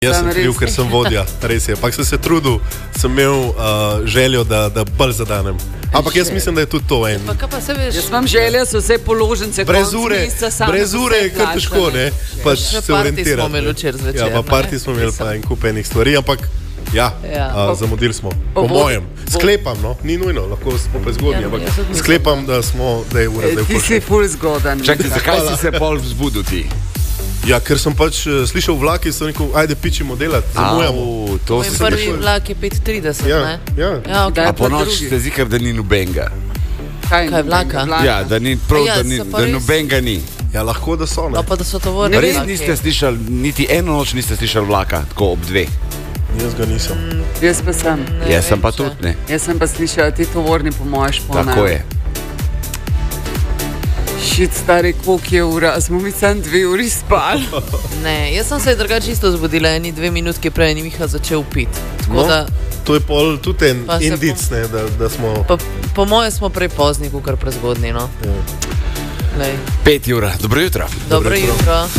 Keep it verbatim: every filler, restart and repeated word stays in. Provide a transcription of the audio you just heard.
Jaz sem kriv, ker sem vodja, res je. Ampak sem se trudil, sem imel uh, željo, da, da bolj zadanem. Ampak jaz mislim, da je tudi to en. Pa kaj pa se veš? Jaz imam želje, so vse položnice, Brez ure, brez ure je kar težko, ne? Pač se orientirati. Smo imeli včeraj zvečer. Ja, pa parti smo imeli pa en kup enih stvari, ampak ja, Ja. a, zamudili smo. Po bo- mojem. bo- Sklepam, no, ni nujno, lahko smo prezgodnji, Ja, ampak jaz tudi mislim. sklepam, da smo, da je ura zdaj v Ti košu. si ful zgodan. Čakaj, zakaj si se pol vzbudil ti? Ja, ker sem pač uh, slišal vlak in sem rekel, ajde pičimo delati, zamujamo. Au, to Moj si se prvi rešil. vlak je pet trideset, Ja, ne? ja. Ja, ok. Kdaj A pa po noči drugi? ste zikar, da ni nobenega. Kaj, Kaj, vlaka? Ja, da ni prav, Ja, da, ni, so pa da res- nobenega ni. Ja, lahko da so, ne. No, pa da so tovorni Res vlaki. niste slišali, niti eno noč niste slišali vlaka, tako ob dve. Jaz ga nisem. Jaz pa sem. Ne Jaz sem vem, pa če- tudi, ne. Jaz sem pa slišala, ti tovorni po moje špona. Tako je. Šit, stari, koliko je ura? Smo mi sam dve uri spali. Ne, jaz sem se drugače isto zbudila, eni dve minutki prej ni Miha začel piti. Tako No, da, to je pol tudi en Pa se indic, bom- ne, da, da smo... pa, po moje smo prej pozni, kot prezgodni, no. Ja. Lej. Pet ura, dobro jutro. Dobro jutro.